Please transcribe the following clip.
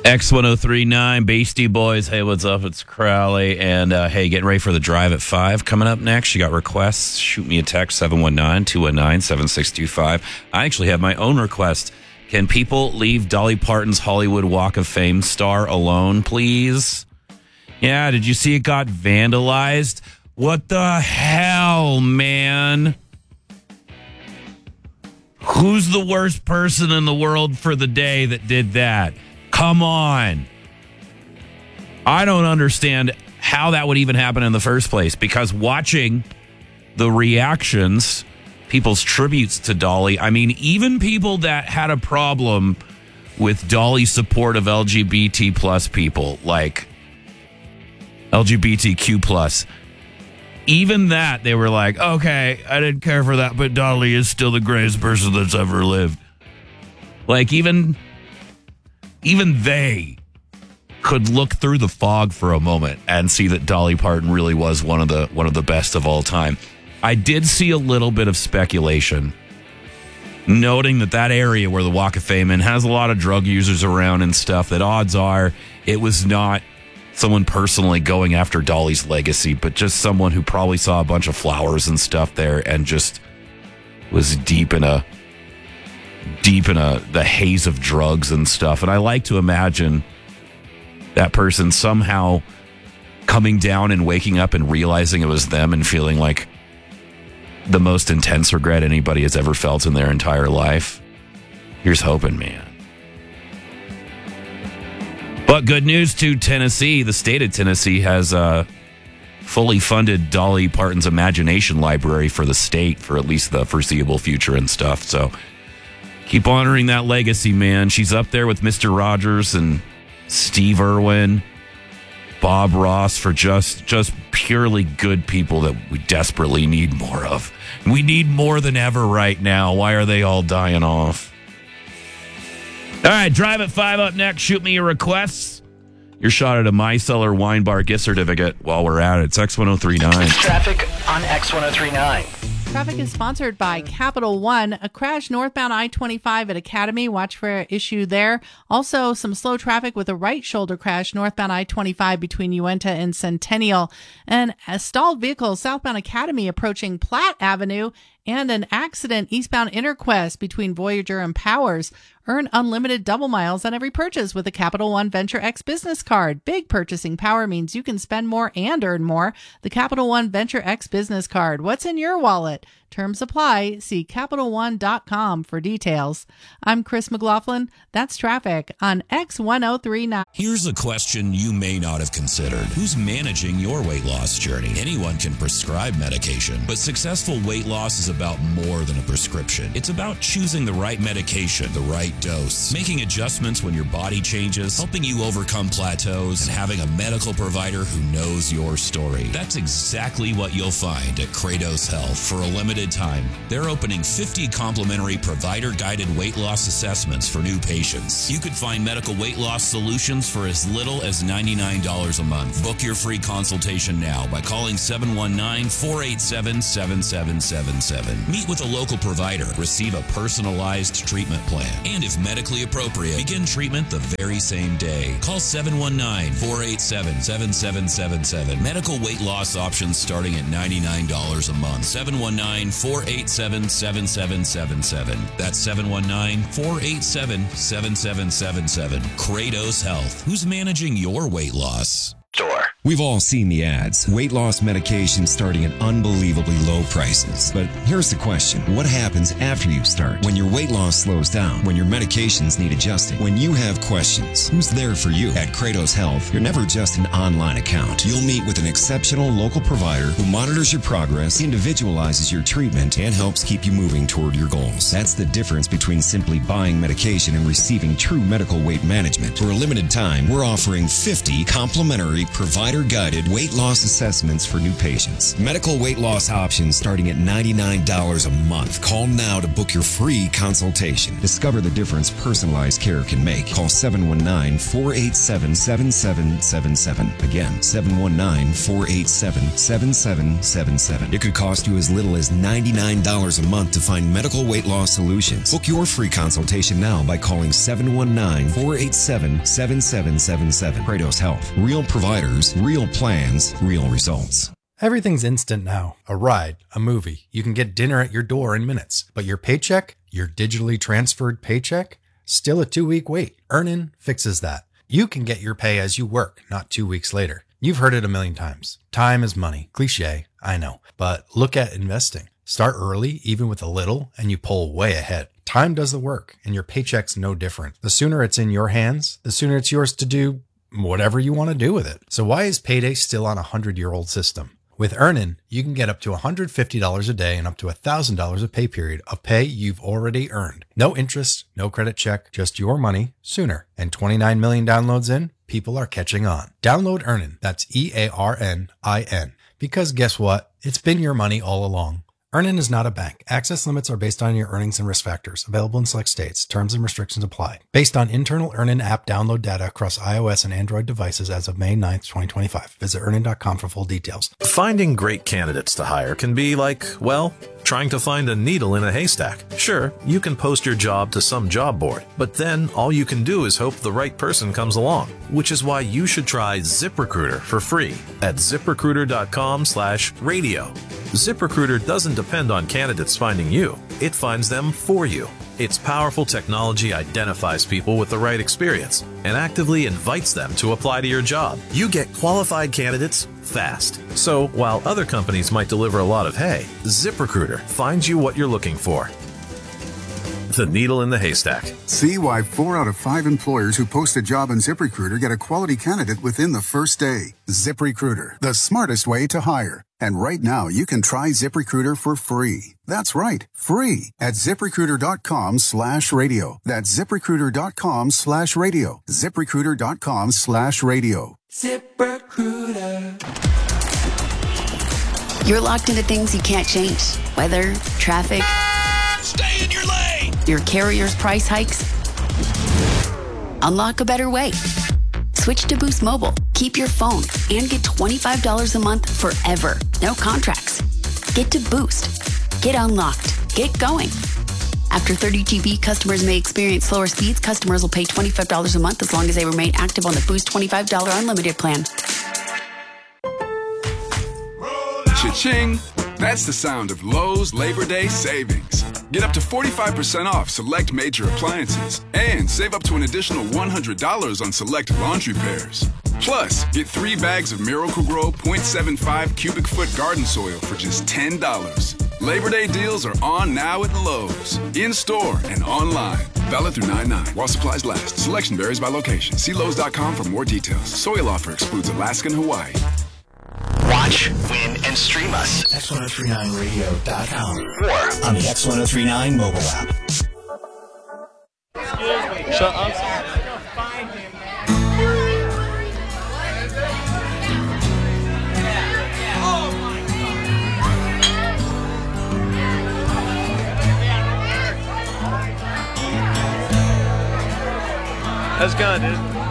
X1039, Beastie Boys. Hey, what's up? It's Crowley. And hey, getting ready for the drive at 5 coming up next. You got requests? Shoot me a text, 719-219-7625. I actually have my own request. Can people leave Dolly Parton's Hollywood Walk of Fame star alone, please? Yeah, did you see it got vandalized? What the hell, man? Who's the worst person in the world for the day that did that? Come on. I don't understand how that would even happen in the first place, because watching the reactions, people's tributes to Dolly, I mean, even people that had a problem with Dolly's support of LGBT plus people, like LGBTQ plus, even that, they were like, okay, I didn't care for that, but Dolly is still the greatest person that's ever lived. Like, even they could look through the fog for a moment and see that Dolly Parton really was one of the best of all time. I did see a little bit of speculation, noting that area where the Walk of Fame has a lot of drug users around and stuff, that odds are it was not someone personally going after Dolly's legacy, but just someone who probably saw a bunch of flowers and stuff there and just was deep in the haze of drugs and stuff. And I like to imagine that person somehow coming down and waking up and realizing it was them and feeling like the most intense regret anybody has ever felt in their entire life. Here's hoping, man. But good news to Tennessee. The state of Tennessee has fully funded Dolly Parton's Imagination Library for the state for at least the foreseeable future and stuff. So keep honoring that legacy, man. She's up there with Mr. Rogers and Steve Irwin, Bob Ross, for just purely good people that we desperately need more of. We need more than ever right now. Why are they all dying off? All right, Drive at 5 up next. Shoot me your requests. Your shot at a My Cellar Wine Bar gift certificate while we're at it. It's X1039. Traffic on X1039. Traffic is sponsored by Capital One. A crash northbound I-25 at Academy. Watch for an issue there. Also, some slow traffic with a right shoulder crash northbound I-25 between Uinta and Centennial. And a stalled vehicle southbound Academy approaching Platte Avenue. And an accident eastbound Interquest between Voyager and Powers. Earn unlimited double miles on every purchase with a Capital One Venture X business card. Big purchasing power means you can spend more and earn more. The Capital One Venture X business card. What's in your wallet? Terms apply. See CapitalOne.com for details. I'm Chris McLaughlin. That's traffic on X1039. Here's a question you may not have considered. Who's managing your weight loss journey? Anyone can prescribe medication, but successful weight loss is about more than a prescription. It's about choosing the right medication, the right dose, making adjustments when your body changes, helping you overcome plateaus, and having a medical provider who knows your story. That's exactly what you'll find at Kratos Health. For a limited time, they're opening 50 complimentary provider-guided weight loss assessments for new patients. You could find medical weight loss solutions for as little as $99 a month. Book your free consultation now by calling 719-487-7777. Meet with a local provider, receive a personalized treatment plan, and if medically appropriate, begin treatment the very same day. Call 719-487-7777. Medical weight loss options starting at $99 a month. 719-487-7777. That's 719-487-7777. Kratos Health. Who's managing your weight loss? We've all seen the ads. Weight loss medication starting at unbelievably low prices. But here's the question. What happens after you start? When your weight loss slows down? When your medications need adjusting? When you have questions? Who's there for you? At Kratos Health, you're never just an online account. You'll meet with an exceptional local provider who monitors your progress, individualizes your treatment, and helps keep you moving toward your goals. That's the difference between simply buying medication and receiving true medical weight management. For a limited time, we're offering 50 complimentary provider provider-guided weight loss assessments for new patients. Medical weight loss options starting at $99 a month. Call now to book your free consultation. Discover the difference personalized care can make. Call 719-487-7777. Again, 719-487-7777. It could cost you as little as $99 a month to find medical weight loss solutions. Book your free consultation now by calling 719-487-7777. Kratos Health. Real providers, real plans, real results. Everything's instant now. A ride, a movie. You can get dinner at your door in minutes. But your paycheck, your digitally transferred paycheck, still a 2-week wait. Earnin fixes that. You can get your pay as you work, not 2 weeks later. You've heard it a million times. Time is money. Cliché, I know. But look at investing. Start early, even with a little, and you pull way ahead. Time does the work, and your paycheck's no different. The sooner it's in your hands, the sooner it's yours to do whatever you want to do with it. So why is payday still on a 100-year-old system? With Earnin, you can get up to $150 a day and up to $1,000 a pay period of pay you've already earned. No interest, no credit check, just your money sooner. And 29 million downloads in, people are catching on. Download Earnin, that's EARNIN. Because guess what? It's been your money all along. Earnin is not a bank. Access limits are based on your earnings and risk factors. Available in select states. Terms and restrictions apply. Based on internal Earnin app download data across iOS and Android devices as of May 9th, 2025. Visit earnin.com for full details. Finding great candidates to hire can be like, well, trying to find a needle in a haystack. Sure, you can post your job to some job board, but then all you can do is hope the right person comes along, which is why you should try ZipRecruiter for free at ZipRecruiter.com/radio. ZipRecruiter doesn't depend on candidates finding you. It finds them for you. Its powerful technology identifies people with the right experience and actively invites them to apply to your job. You get qualified candidates fast. So while other companies might deliver a lot of hay, ZipRecruiter finds you what you're looking for. The needle in the haystack. See why 4 out of 5 employers who post a job on ZipRecruiter get a quality candidate within the first day. ZipRecruiter, the smartest way to hire. And right now, you can try ZipRecruiter for free. That's right, free at ZipRecruiter.com/radio. That's ZipRecruiter.com/radio. ZipRecruiter.com/radio. ZipRecruiter. You're locked into things you can't change. Weather, traffic. Stay in your lane! Your carrier's price hikes. Unlock a better way. Switch to Boost Mobile. Keep your phone and get $25 a month forever. No contracts. Get to Boost. Get unlocked. Get going. After 30 GB, customers may experience slower speeds. Customers will pay $25 a month as long as they remain active on the Boost $25 unlimited plan. Cha-ching! That's the sound of Lowe's Labor Day savings. Get up to 45% off select major appliances and save up to an additional $100 on select laundry pairs. Plus, get 3 bags of Miracle-Gro 0.75 cubic foot garden soil for just $10. Labor Day deals are on now at Lowe's. In-store and online. Valid through 9/9 while supplies last. Selection varies by location. See Lowe's.com for more details. Soil offer excludes Alaska and Hawaii. Watch, win, and stream us. X1039radio.com or on the X1039 mobile app. Shut up. That's gone, dude.